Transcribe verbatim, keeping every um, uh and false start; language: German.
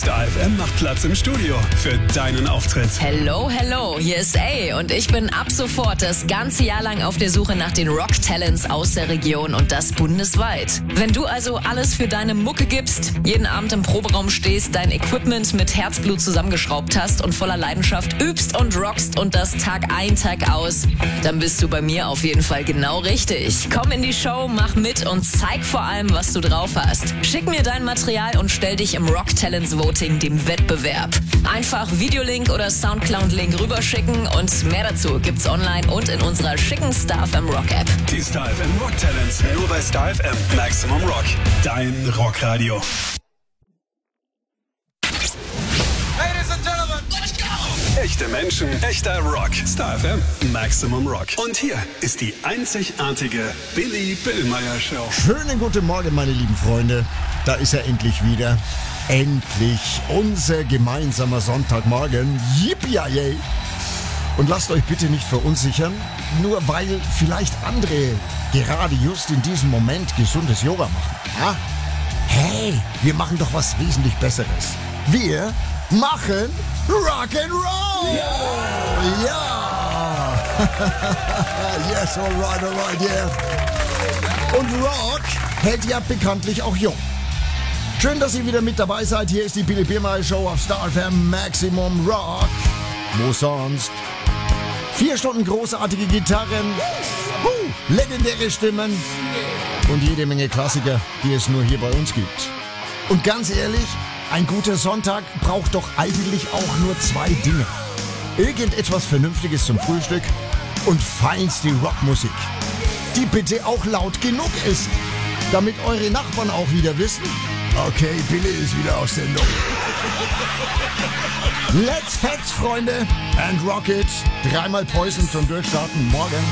Star F M macht Platz im Studio für deinen Auftritt. Hello, hello, hier ist A und ich bin ab sofort das ganze Jahr lang auf der Suche nach den Rock-Talents aus der Region und das bundesweit. Wenn du also alles für deine Mucke gibst, jeden Abend im Proberaum stehst, dein Equipment mit Herzblut zusammengeschraubt hast und voller Leidenschaft übst und rockst und das Tag ein, Tag aus, dann bist du bei mir auf jeden Fall genau richtig. Komm in die Show, mach mit und zeig vor allem, was du drauf hast. Schick mir dein Material und stell dich im Rock Talents Voting, dem Wettbewerb. Einfach Videolink oder Soundcloud-Link rüberschicken und mehr dazu gibt's online und in unserer schicken Star F M Rock App. Die Star F M Rock Talents, nur bei Star F M Maximum Rock. Dein Rockradio. Ladies and Gentlemen, let's go! Echte Menschen, echter Rock. Star F M Maximum Rock. Und hier ist die einzigartige Billy Billmeyer Show. Schönen guten Morgen, meine lieben Freunde. Da ist er endlich wieder. Endlich unser gemeinsamer Sonntagmorgen. Yippie! Und lasst euch bitte nicht verunsichern, nur weil vielleicht andere gerade just in diesem Moment gesundes Yoga machen. Ja? Hey, wir machen doch was wesentlich Besseres. Wir machen Rock'n'Roll! Ja! Ja. Yes, alright, alright, yeah. Und Rock hält ja bekanntlich auch jung. Schön, dass ihr wieder mit dabei seid. Hier ist die Billy Billmeyer Show auf Star F M Maximum Rock. Wo sonst? Vier Stunden großartige Gitarren, uh, legendäre Stimmen und jede Menge Klassiker, die es nur hier bei uns gibt. Und ganz ehrlich, ein guter Sonntag braucht doch eigentlich auch nur zwei Dinge. Irgendetwas Vernünftiges zum Frühstück und feinste Rockmusik, die bitte auch laut genug ist, damit eure Nachbarn auch wieder wissen, okay, Billy ist wieder auf Sendung. Let's Facts, Freunde, and rock it. Dreimal Poison zum Durchstarten morgen.